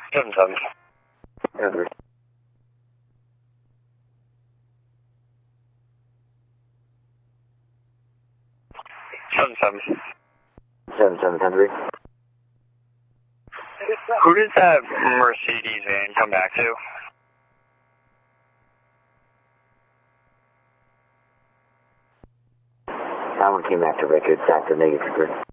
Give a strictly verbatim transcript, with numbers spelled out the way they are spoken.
seven seven. Seven three. Seven seven. Seven seven ten three. Who does that Mercedes van come back to? That one came back to Richard, back to negative three.